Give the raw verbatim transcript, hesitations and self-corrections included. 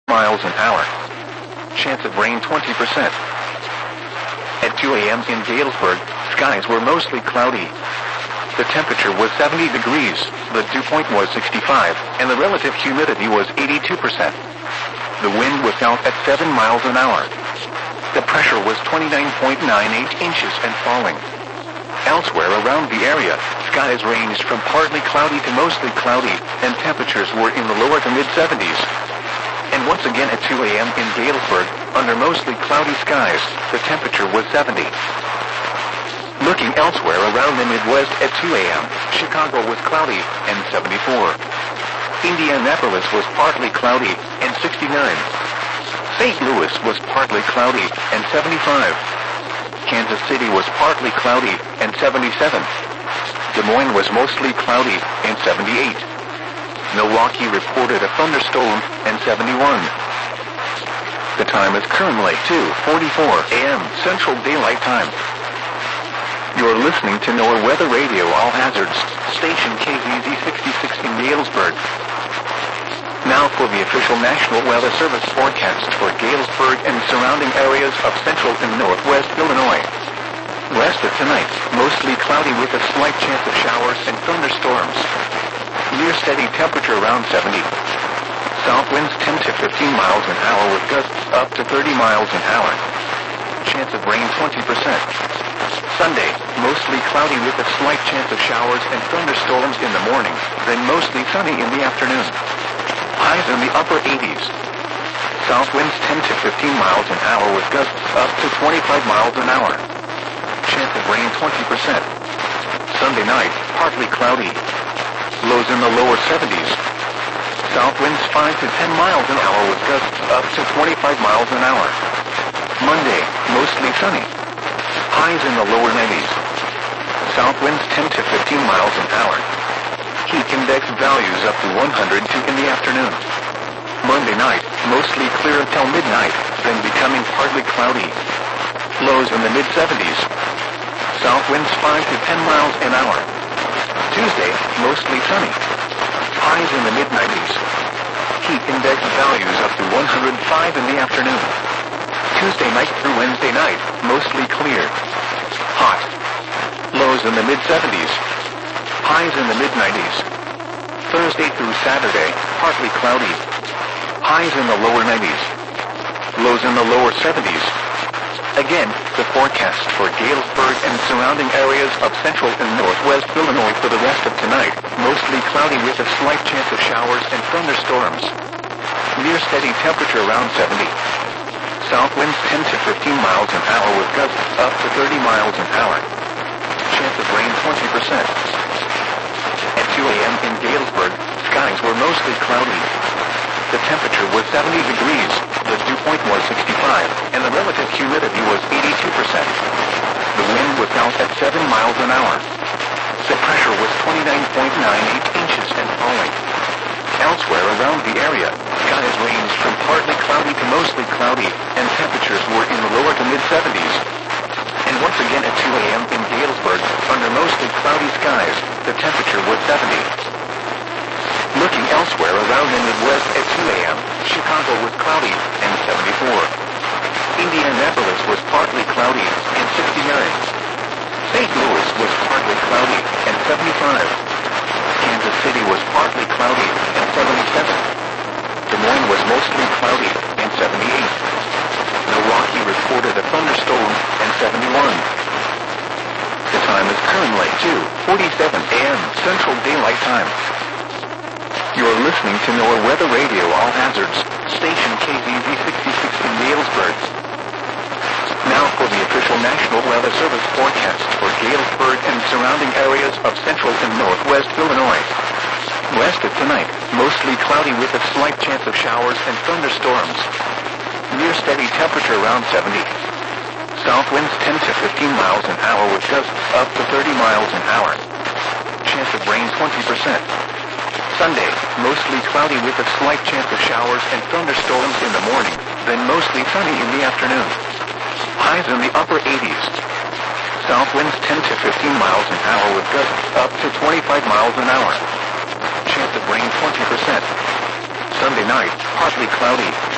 miles an hour. Chance of rain twenty percent. At two a m in Galesburg, skies were mostly cloudy. The temperature was seventy degrees, the dew point was sixty-five, and the relative humidity was eighty-two percent. The wind was south at seven miles an hour. The pressure was twenty-nine point nine eight inches and falling. Elsewhere around the area, skies ranged from partly cloudy to mostly cloudy, and temperatures were in the lower to mid-seventies. And once again at two a m in Galesburg, under mostly cloudy skies, the temperature was seventy. Looking elsewhere around the Midwest at two a m, Chicago was cloudy, and seventy-four. Indianapolis was partly cloudy, and sixty-nine. Saint Louis was partly cloudy, and seventy-five. Kansas City was partly cloudy, and seventy-seven. Des Moines was mostly cloudy, and seventy-eight. Milwaukee reported a thunderstorm, and seventy-one. The time is currently two forty-four a m Central Daylight Time. You're listening to NOAA Weather Radio All Hazards, station K Z Z sixty-six in Galesburg. Now for the official National Weather Service forecast for Galesburg and surrounding areas of central and northwest Illinois. West of tonight, mostly cloudy with a slight chance of showers and thunderstorms. Near steady temperature around seventy. South winds ten to fifteen miles an hour with gusts up to thirty miles an hour. Chance of rain twenty percent. Sunday, mostly cloudy with a slight chance of showers and thunderstorms in the morning, then mostly sunny in the afternoon. Highs in the upper eighties. South winds ten to fifteen miles an hour with gusts up to twenty-five miles an hour. Chance of rain twenty percent. Sunday night, partly cloudy. Lows in the lower seventies. South winds five to ten miles an hour with gusts up to twenty-five miles an hour. Monday, mostly sunny. Highs in the lower nineties. South winds ten to fifteen miles an hour. Heat index values up to one hundred two in the afternoon. Monday night, mostly clear until midnight, then becoming partly cloudy. Lows in the mid-seventies. South winds five to ten miles an hour. Tuesday, mostly sunny. Highs in the mid-nineties. Heat index values up to one hundred five in the afternoon. Tuesday night through Wednesday night, mostly clear. Hot. Lows in the mid-seventies. Highs in the mid-nineties. Thursday through Saturday, partly cloudy. Highs in the lower nineties. Lows in the lower seventies. Again, the forecast for Galesburg and surrounding areas of central and northwest Illinois for the rest of tonight, mostly cloudy with a slight chance of showers and thunderstorms. Near steady temperature around seventy. South winds ten to fifteen miles an hour with gusts up to thirty miles an hour. Chance of rain twenty percent. At two a m in Galesburg, skies were mostly cloudy. The temperature was seventy degrees, the dew point was sixty-five, and the relative humidity was eighty-two percent. The wind was south at seven miles an hour. The pressure was twenty-nine point nine eight inches and falling. Elsewhere around the area, skies ranged from partly cloudy to mostly cloudy, and temperatures were in the lower to mid-seventies. And once again at two a m in Galesburg, under mostly cloudy skies, the temperature was seventy. Looking elsewhere around the Midwest at two a m, Chicago was cloudy, and seventy-four. Indianapolis was partly cloudy, and sixty-nine. Saint Louis was partly cloudy, and seventy-five. Kansas City was partly cloudy, and seventy-seven. Des Moines was mostly cloudy, and seventy-eight. Milwaukee reported a thunderstorm, and seventy-one. The time is currently two forty-seven a m Central Daylight Time. You're listening to NOAA Weather Radio All Hazards, station K Z Z sixty-six in Galesburg. Now for the official National Weather Service forecast for Galesburg and surrounding areas of central and northwest Illinois. West of tonight, mostly cloudy with a slight chance of showers and thunderstorms. Near steady temperature around seventy. South winds ten to fifteen miles an hour with gusts up to thirty miles an hour. Chance of rain twenty percent. Sunday, mostly cloudy with a slight chance of showers and thunderstorms in the morning, then mostly sunny in the afternoon. Highs in the upper eighties. South winds ten to fifteen miles an hour with gusts up to twenty-five miles an hour. Chance of rain twenty percent. Sunday night, partly cloudy,